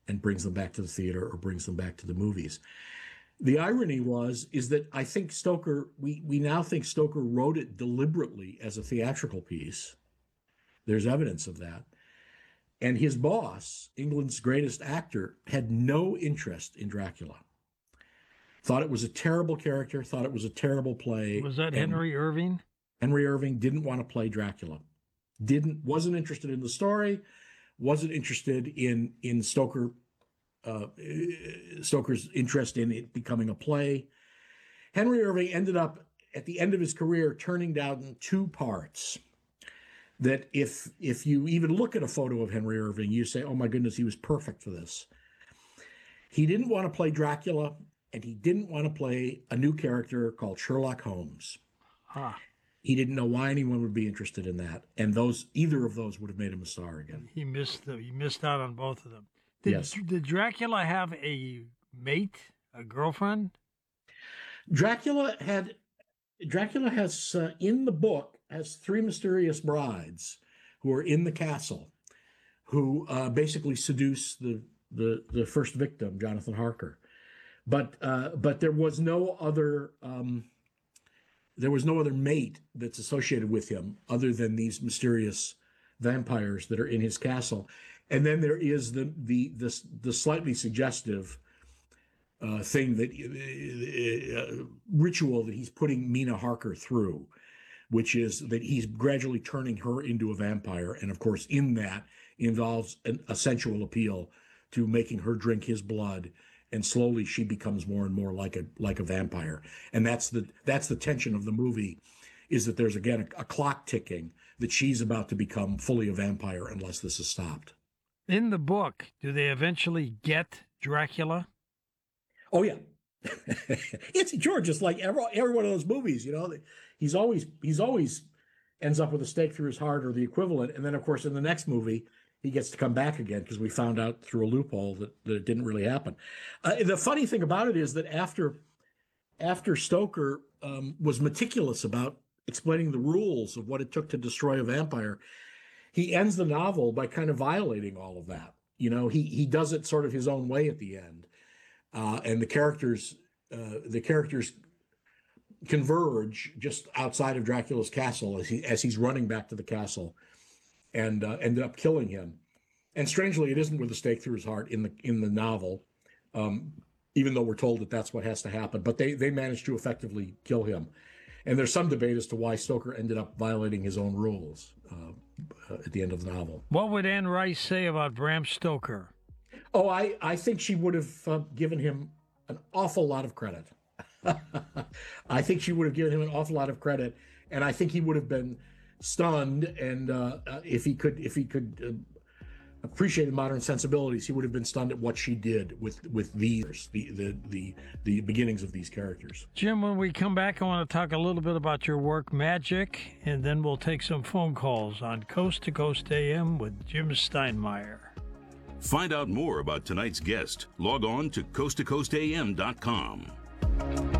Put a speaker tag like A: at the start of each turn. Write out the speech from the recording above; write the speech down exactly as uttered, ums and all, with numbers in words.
A: and brings them back to the theater or brings them back to the movies. The irony was, is that I think Stoker, we, we now think Stoker wrote it deliberately as a theatrical piece. There's evidence of that. And his boss, England's greatest actor, had no interest in Dracula. Thought it was a terrible character, thought it was a terrible play.
B: Was that Henry Irving?
A: Henry Irving didn't want to play Dracula. Didn't, wasn't interested in the story, wasn't interested in, in Stoker, uh, Stoker's interest in it becoming a play. Henry Irving ended up, at the end of his career, turning down two parts that if, if you even look at a photo of Henry Irving, you say, oh my goodness, he was perfect for this. He didn't want to play Dracula, and he didn't want to play a new character called Sherlock Holmes.
B: Huh.
A: He didn't know why anyone would be interested in that, and those either of those would have made him a star again.
B: He missed the, he missed out on both of them. Did,
A: Yes.
B: Did Dracula have a mate, a girlfriend?
A: Dracula had Dracula has uh, in the book has three mysterious brides who are in the castle, who uh, basically seduce the, the the first victim, Jonathan Harker. But uh, but there was no other um, there was no other mate that's associated with him other than these mysterious vampires that are in his castle. And then there is the the the, the slightly suggestive uh, thing that uh, ritual that he's putting Mina Harker through, which is that he's gradually turning her into a vampire, and of course, in that involves an, a sensual appeal to making her drink his blood. And slowly she becomes more and more like a like a vampire. And that's the that's the tension of the movie, is that there's again a, a clock ticking that she's about to become fully a vampire unless this is stopped.
B: In the book, do they eventually get Dracula?
A: Oh yeah, it's George. Just like every every one of those movies, you know, he's always he's always ends up with a stake through his heart or the equivalent. And then of course in the next movie, he gets to come back again because we found out through a loophole that, that it didn't really happen. Uh, the funny thing about it is that after after Stoker um, was meticulous about explaining the rules of what it took to destroy a vampire, he ends the novel by kind of violating all of that. You know, he he does it sort of his own way at the end, uh, and the characters uh, the characters converge just outside of Dracula's castle as he as he's running back to the castle. And uh, ended up killing him. And strangely, it isn't with a stake through his heart in the in the novel, um, even though we're told that that's what has to happen. But they they managed to effectively kill him. And there's some debate as to why Stoker ended up violating his own rules uh, uh, at the end of the novel.
B: What would Anne Rice say about Bram Stoker?
A: Oh, I, I think she would have uh, given him an awful lot of credit. I think she would have given him an awful lot of credit. And I think he would have been stunned, and uh, uh, if he could, if he could uh, appreciate modern sensibilities, he would have been stunned at what she did with with these the the the, the beginnings of these characters.
B: Jim, when we come back, I want to talk a little bit about your work, Magic, and then we'll take some phone calls on Coast to Coast A M with Jim Steinmeier.
C: Find out more about tonight's guest. Log on to coast to coast a m dot com.